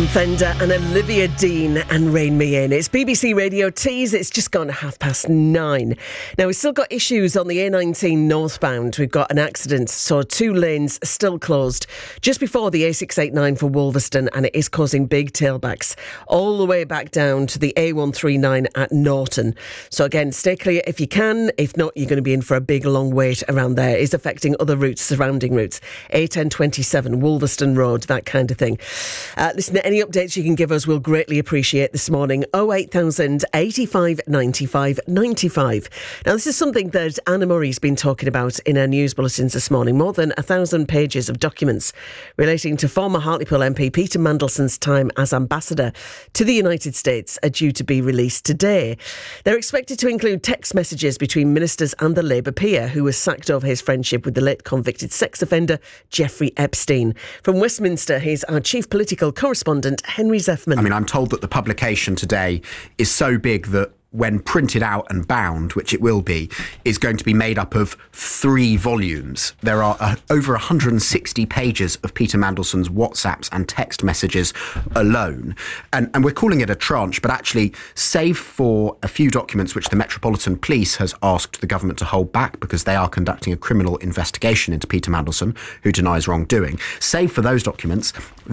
Fender and Olivia Dean and Rein Me In. It's BBC Radio Tees. It's just gone 9:30. Now, we've still got issues on the A19 northbound. We've got an accident, so 2 lanes still closed just before the A689 for Wolverston, and it is causing big tailbacks all the way back down to the A139 at Norton. So again, stay clear if you can. If not, you're going to be in for a big long wait around there. It's affecting other routes, surrounding routes. A1027, Wolverston Road, that kind of thing. Listen, any updates you can give us, we'll greatly appreciate this morning. 08000 85 95 95. Now, this is something that Anna Murray's been talking about in her news bulletins this morning. More than 1,000 pages of documents relating to former Hartlepool MP Peter Mandelson's time as ambassador to the United States are due to be released today. They're expected to include text messages between ministers and the Labour peer who was sacked over his friendship with the late convicted sex offender Jeffrey Epstein. From Westminster, here's our chief political correspondent, Henry Zeffman. I mean, I'm told that the publication today is so big that when printed out and bound, which it will be, is going to be made up of 3 volumes. There are over 160 pages of Peter Mandelson's WhatsApps and text messages alone. And we're calling it a tranche, but actually, save for a few documents which the Metropolitan Police has asked the government to hold back because they are conducting a criminal investigation into Peter Mandelson, who denies wrongdoing. Save for those documents,